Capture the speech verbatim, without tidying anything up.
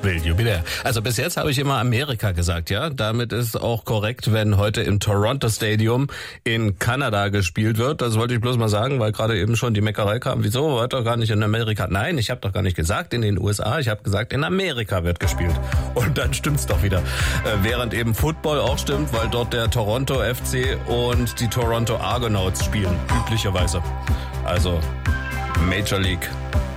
Will you be there? Also bis jetzt habe ich immer Amerika gesagt, ja. Damit ist auch korrekt, wenn heute im Toronto Stadium in Kanada gespielt wird. Das wollte ich bloß mal sagen, weil gerade eben schon die Meckerei kam. Wieso? Wird doch gar nicht in Amerika. Nein, ich habe doch gar nicht gesagt in den U S A. Ich habe gesagt, in Amerika wird gespielt. Und dann stimmt's doch wieder. Während eben Football auch stimmt, weil dort der Toronto F C und die Toronto Argonauts spielen. Üblicherweise. Also Major League